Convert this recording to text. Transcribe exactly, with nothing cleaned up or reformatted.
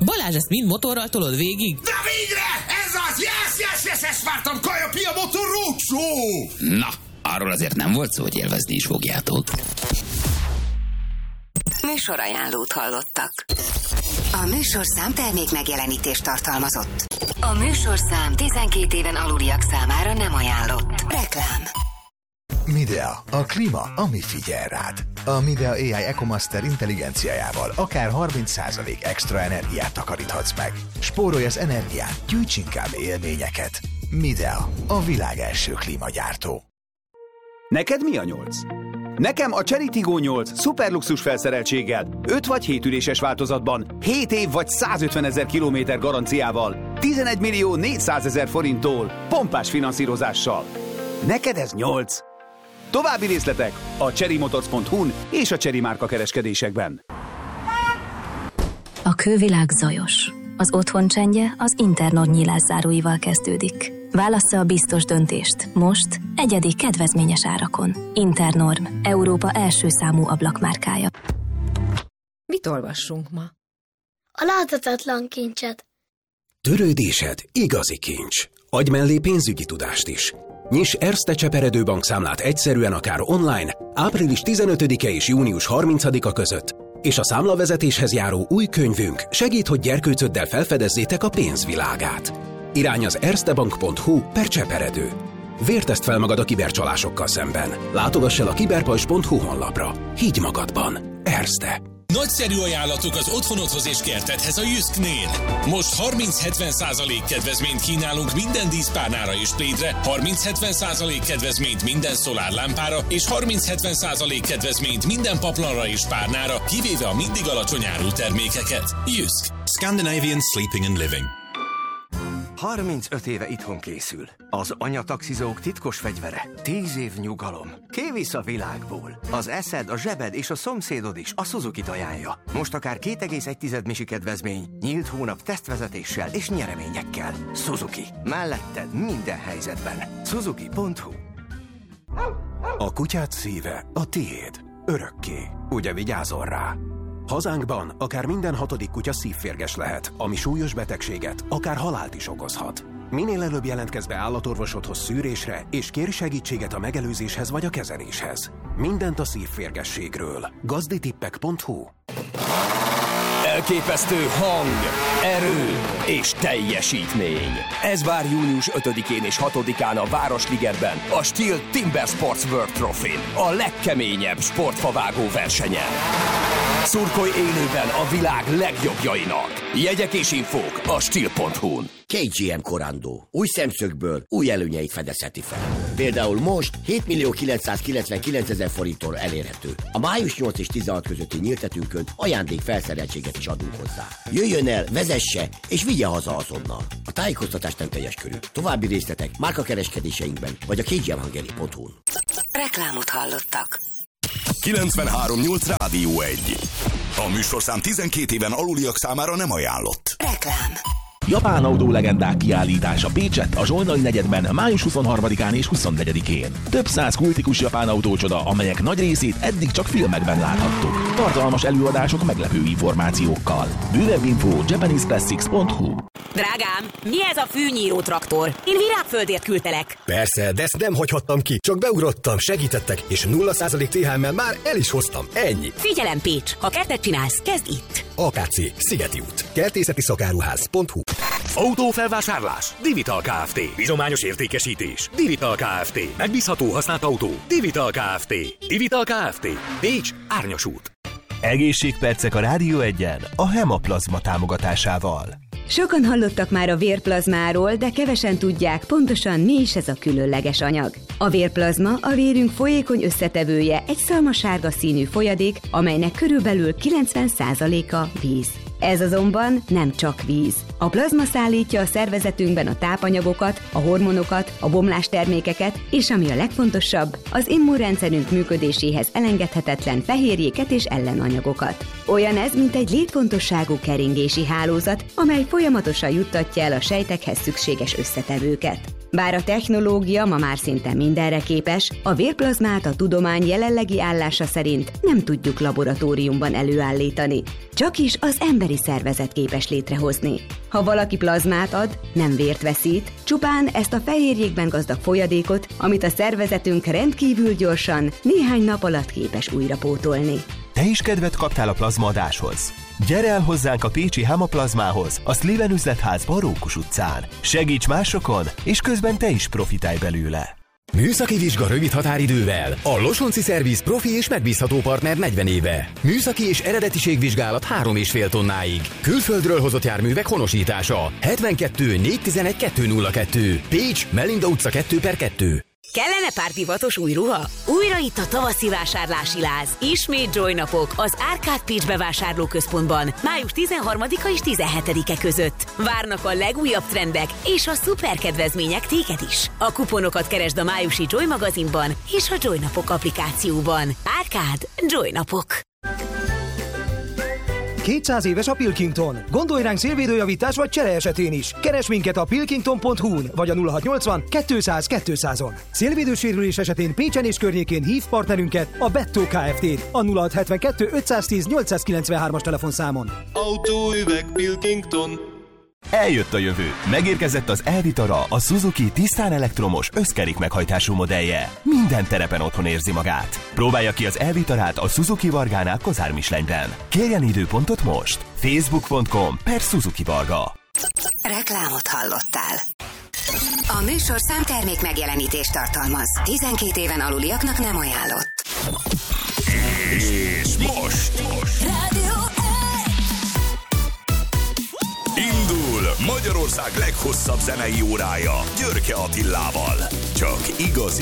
Balázs, ezt mind motorral tolod végig? De végre! Ez az! Yes, yes, yes, ezt vártam! Kaja Pia Motor Roadshow! Na, arról azért nem volt szó, hogy élvezni is fogjátok. Műsorajánlót hallottak. A műsorszám termék megjelenítést tartalmazott. A műsorszám tizenkét éven aluliak számára nem ajánlott. Reklám. Midea, a klíma, ami figyel rád. A Midea á i EcoMaster intelligenciájával akár harminc százalék extra energiát takaríthatsz meg. Spórolj az energián, gyűjts inkább élményeket. Midea, a világ első klímagyártó. Neked mi a nyolc? Nekem a Chery Tiggo nyolc szuperluxus felszereltséggel, öt vagy hét üléses változatban, hét év vagy százötvenezer kilométer garanciával, tizenegy millió négyszázezer forinttól, pompás finanszírozással. Neked ez nyolc. További részletek a chery motors pont hu-n és a Chery márka kereskedésekben. A kővilág zajos. Az otthon csendje az Internord nyílászáróival kezdődik. Válassza a biztos döntést. Most egyedi kedvezményes árakon. Internorm, Európa első számú ablakmárkája. Mit olvassunk ma? A láthatatlan kincset. Törődésed igazi kincs. Adj mellé pénzügyi tudást is. Nyiss Erste Cseperedő bankszámlát egyszerűen akár online, április tizenötödike és június harmincadika között, és a számlavezetéshez járó új könyvünk segít, hogy gyerkőcöddel felfedezzétek a pénzvilágát. Irány az erstebank pont hu per Cseperedő. Vértezd fel magad a kibercsalásokkal szemben. Látogass el a kiberpajzs pont hu honlapra. Higgy magadban. Erste. Nagyszerű ajánlatok az otthonodhoz és kertedhez a Jysknél. Most harminc-hetven százalék kedvezményt kínálunk minden díszpárnára és plédre, harminc-hetven százalék kedvezményt minden szolárlámpára és harminc-hetven százalék kedvezményt minden paplanra és párnára, kivéve a mindig alacsony árú termékeket. Jysk. Scandinavian Sleeping and Living. harmincöt éve itthon készül. Az anyataxizók titkos fegyvere. tíz év nyugalom. Kivisz a világból. Az eszed, a zsebed és a szomszédod is a Suzuki-t ajánlja. Most akár két egész egy misi kedvezmény, nyílt hónap tesztvezetéssel és nyereményekkel. Suzuki. Melletted minden helyzetben. Suzuki pont hu. A kutyád szíve a tiéd. Örökké. Ugye vigyázol rá? Hazánkban akár minden hatodik kutya szívférges lehet, ami súlyos betegséget, akár halált is okozhat. Minél előbb jelentkezz be állatorvosodhoz szűrésre, és kérj segítséget a megelőzéshez vagy a kezeléshez. Mindent a szívférgességről. gazditippek pont hu. Elképesztő hang, erő és teljesítmény. Ez vár június ötödikén és hatodikán a Városligetben, a Steel Timber Sports World Trophy-n, a legkeményebb sportfavágó versenyen. Szurkolj élőben a világ legjobbjainak. Jegyek és infók a steel pont hu-n. ká gé em Corando. Új szemszögből új előnyeit fedezheti fel. Például most hét millió kilencszázkilencvenkilencezer forinttól elérhető. A május nyolc és tizenhat közötti nyíltetünkön ajándék felszereltséget is adunk hozzá. Jöjjön el, vezesse és vigye haza azonnal. A tájékoztatás nem teljes körű. További részletek márkakereskedéseinkben vagy a ká gé em hungary pont hu-n. Reklámot hallottak. kilencvenhárom nyolc Rádió egy. A műsorszám tizenkét éven aluliak számára nem ajánlott. Reklám. Japán autó legendák kiállítása Pécsett a Zsolnai negyedben május huszonharmadikán és huszonnegyedikén. Több száz kultikus japán autócsoda, amelyek nagy részét eddig csak filmekben láthattuk. Tartalmas előadások meglepő információkkal. Bővebb info japanese classics pont hu. Drágám, mi ez a fűnyíró traktor? Én virágföldért küldtelek. Persze, de ezt nem hagyhattam ki. Csak beugrottam, segítettek, és nulla százalék té há em-mel már el is hoztam. Ennyi. Figyelem, Pécs, ha kertet csinálsz, kezd itt. á ká cé, Szigeti út. Kertészeti szakáruház pont hu. Autófelvásárlás. Divital Kft. Bizományos értékesítés. Divital Kft. Megbízható használt autó. Divital Kft. Divital Kft. Pécs, Árnyas út. Egészségpercek a Rádió egyen a Hemaplazma támogatásával. Sokan hallottak már a vérplazmáról, de kevesen tudják pontosan, mi is ez a különleges anyag. A vérplazma a vérünk folyékony összetevője, egy szalmasárga színű folyadék, amelynek körülbelül kilencven százaléka víz. Ez azonban nem csak víz. A plazma szállítja a szervezetünkben a tápanyagokat, a hormonokat, a bomlástermékeket, és ami a legfontosabb, az immunrendszerünk működéséhez elengedhetetlen fehérjéket és ellenanyagokat. Olyan ez, mint egy létfontosságú keringési hálózat, amely folyamatosan juttatja el a sejtekhez szükséges összetevőket. Bár a technológia ma már szinte mindenre képes, a vérplazmát a tudomány jelenlegi állása szerint nem tudjuk laboratóriumban előállítani. Csak is az emberi szervezet képes létrehozni. Ha valaki plazmát ad, nem vért veszít, csupán ezt a fehérjékben gazdag folyadékot, amit a szervezetünk rendkívül gyorsan, néhány nap alatt képes újra pótolni. Te is kedvet kaptál a plazmaadáshoz? Gyere el hozzánk a pécsi Hemaplazmához, a Sliven üzletházban Rókus utcán. Segíts másokon, és közben te is profitálj belőle. Műszaki vizsga rövid határidővel. A Losonci Szerviz profi és megbízható partner negyven éve. Műszaki és eredetiségvizsgálat három és fél tonnáig. Külföldről hozott járművek honosítása. hetvenkettő négyszáztizenegy kettőszázkettő. Pécs, Melinda utca kettő per kettő. Kellene pár divatos új ruha? Újra itt a tavaszi vásárlási láz. Ismét Joy napok az Arcade Pécs bevásárlóközpontban május tizenharmadika és tizenhetedike között. Várnak a legújabb trendek és a szuper kedvezmények téged is. A kuponokat keresd a májusi Joy magazinban és a Joy napok applikációban. Arcade Joy napok. kétszáz éves a Pilkington. Gondolj ránk szélvédőjavítás vagy csere esetén is. Keres minket a pilkington pont hu-n vagy a nulla hatszáznyolcvan kétszáz kétszázon. Szélvédősérülés esetén Pécsen és környékén hív partnerünket, a Bettó Kft-t a nulla hatszázhetvenkettő ötszáztíz nyolcszázkilencvenhármas telefonszámon. Autóüveg Pilkington. Eljött a jövő. Megérkezett az e-Vitara, a Suzuki tisztán elektromos, összkerék meghajtású modellje. Minden terepen otthon érzi magát. Próbálja ki az e-Vitarát a Suzuki Vargánál Kozár Mislegyben. Kérjen időpontot most. facebook pont com per Suzuki Varga. Reklámot hallottál. A műsor számtermék megjelenítést tartalmaz. tizenkét éven aluliaknak nem ajánlott. És most! Indul Magyarország leghosszabb zenei órája Györke Attilával. Csak igazi